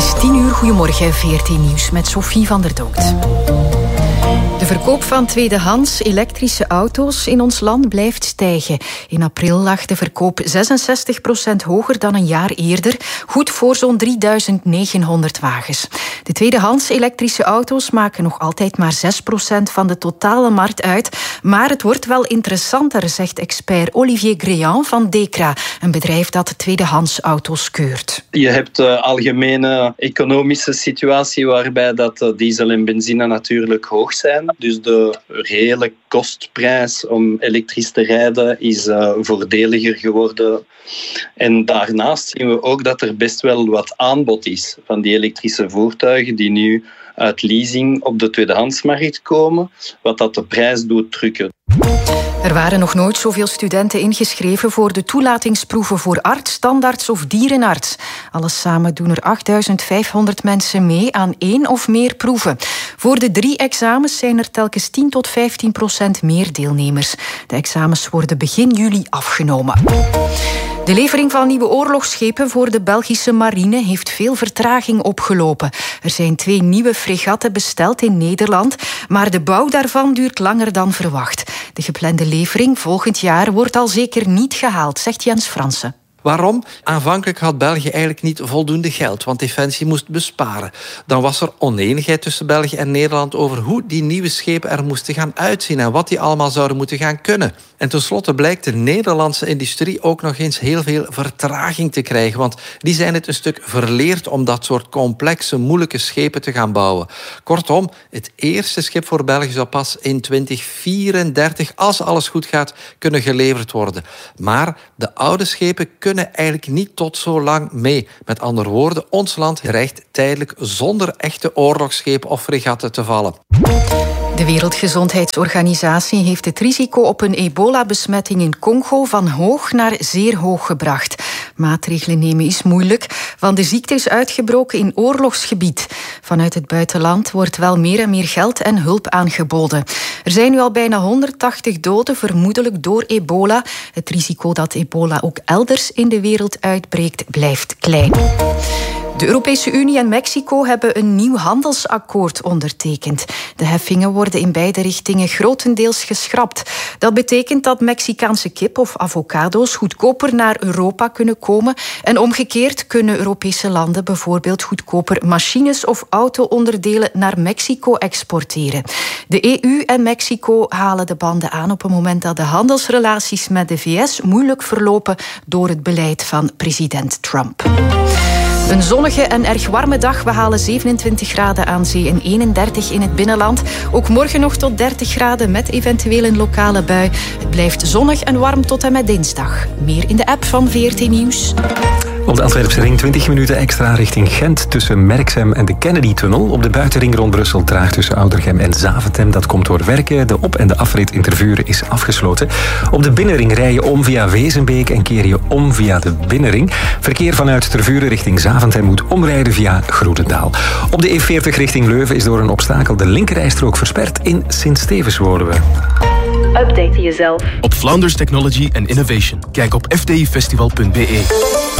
is 10:00. Goedemorgen, VRT Nieuws met Sophie van der Dokt. De verkoop van tweedehands elektrische auto's in ons land blijft stijgen. In april lag de verkoop 66% hoger dan een jaar eerder, goed voor zo'n 3.900 wagens. De tweedehands elektrische auto's maken nog altijd maar 6% van de totale markt uit. Maar het wordt wel interessanter, zegt expert Olivier Gréan van Dekra, een bedrijf dat tweedehands auto's keurt. Je hebt de algemene economische situatie waarbij dat diesel en benzine natuurlijk hoog zijn. Dus de reële kostprijs om elektrisch te rijden is voordeliger geworden. En daarnaast zien we ook dat er best wel wat aanbod is van die elektrische voertuigen die nu uit leasing op de tweedehandsmarkt komen, wat dat de prijs doet drukken. Er waren nog nooit zoveel studenten ingeschreven voor de toelatingsproeven voor arts, tandarts of dierenarts. Alles samen doen er 8.500 mensen mee aan 1 of meer proeven. Voor de 3 examens zijn er telkens 10 tot 15% meer deelnemers. De examens worden begin juli afgenomen. De levering van nieuwe oorlogsschepen voor de Belgische marine heeft veel vertraging opgelopen. Er zijn 2 nieuwe fregatten besteld in Nederland, maar de bouw daarvan duurt langer dan verwacht. De geplande levering volgend jaar wordt al zeker niet gehaald, zegt Jens Fransen. Waarom? Aanvankelijk had België eigenlijk niet voldoende geld, want Defensie moest besparen. Dan was er onenigheid tussen België en Nederland over hoe die nieuwe schepen er moesten gaan uitzien en wat die allemaal zouden moeten gaan kunnen. En tenslotte blijkt de Nederlandse industrie ook nog eens heel veel vertraging te krijgen, want die zijn het een stuk verleerd om dat soort complexe, moeilijke schepen te gaan bouwen. Kortom, het eerste schip voor België zou pas in 2034, als alles goed gaat, kunnen geleverd worden. Maar de oude schepen kunnen eigenlijk niet tot zo lang mee. Met andere woorden, ons land dreigt tijdelijk zonder echte oorlogsschepen of fregatten te vallen. De Wereldgezondheidsorganisatie heeft het risico op een ebola-besmetting in Congo van hoog naar zeer hoog gebracht. Maatregelen nemen is moeilijk, want de ziekte is uitgebroken in oorlogsgebied. Vanuit het buitenland wordt wel meer en meer geld en hulp aangeboden. Er zijn nu al bijna 180 doden, vermoedelijk door ebola. Het risico dat ebola ook elders in de wereld uitbreekt, blijft klein. De Europese Unie en Mexico hebben een nieuw handelsakkoord ondertekend. De heffingen worden in beide richtingen grotendeels geschrapt. Dat betekent dat Mexicaanse kip of avocado's goedkoper naar Europa kunnen komen. En omgekeerd kunnen Europese landen bijvoorbeeld goedkoper machines of auto-onderdelen naar Mexico exporteren. De EU en Mexico halen de banden aan op een moment dat de handelsrelaties met de VS moeilijk verlopen door het beleid van president Trump. Een zonnige en erg warme dag. We halen 27 graden aan zee en 31 in het binnenland. Ook morgen nog tot 30 graden met eventueel een lokale bui. Het blijft zonnig en warm tot en met dinsdag. Meer in de app van VRT Nieuws. Op de Antwerpse ring 20 minuten extra richting Gent tussen Merksem en de Kennedy-tunnel. Op de buitenring rond Brussel traag tussen Oudergem en Zaventem. Dat komt door werken. De op- en de afrit in Tervuren is afgesloten. Op de binnenring rij je om via Wezenbeek en keer je om via de binnenring. Verkeer vanuit Tervuren richting Zaventem moet omrijden via Groenendaal. Op de E40 richting Leuven is door een obstakel de linkerrijstrook versperd. In Sint-Stevenswoluwe. Update jezelf op Flanders Technology and Innovation. Kijk op fdifestival.be.